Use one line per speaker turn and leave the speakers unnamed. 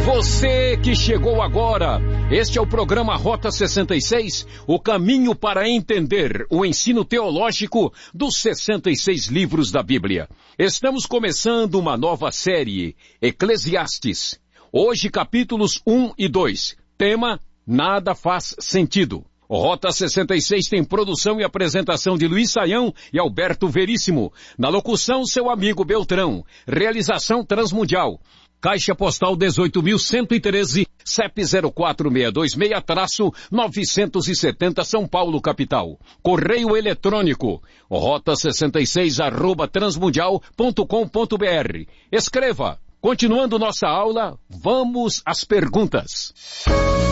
Você que chegou agora, este é o programa Rota 66, o caminho para entender o ensino teológico dos 66 livros da Bíblia. Estamos começando uma nova série, Eclesiastes. Hoje capítulos 1 e 2. Tema, Nada Faz Sentido. O Rota 66 tem produção e apresentação de Luiz Saião e Alberto Veríssimo. Na locução, seu amigo Beltrão. Realização Transmundial. Caixa Postal 18.113, CEP 04626-970 São Paulo, capital. Correio eletrônico, rota66@transmundial.com.br. Escreva. Continuando nossa aula, vamos às perguntas.